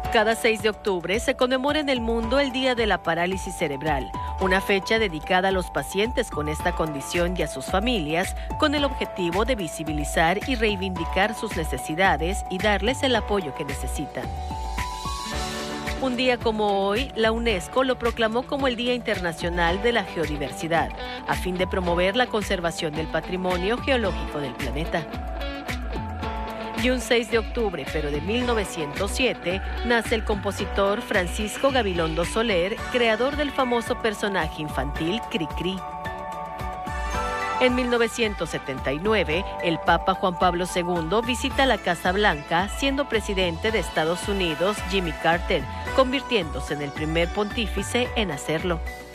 Cada 6 de octubre se conmemora en el mundo el Día de la Parálisis Cerebral, una fecha dedicada a los pacientes con esta condición y a sus familias, con el objetivo de visibilizar y reivindicar sus necesidades y darles el apoyo que necesitan. Un día como hoy, la UNESCO lo proclamó como el Día Internacional de la Geodiversidad, a fin de promover la conservación del patrimonio geológico del planeta. Y un 6 de octubre, pero de 1907, nace el compositor Francisco Gabilondo Soler, creador del famoso personaje infantil Cricri. En 1979, el Papa Juan Pablo II visita la Casa Blanca, siendo presidente de Estados Unidos Jimmy Carter, convirtiéndose en el primer pontífice en hacerlo.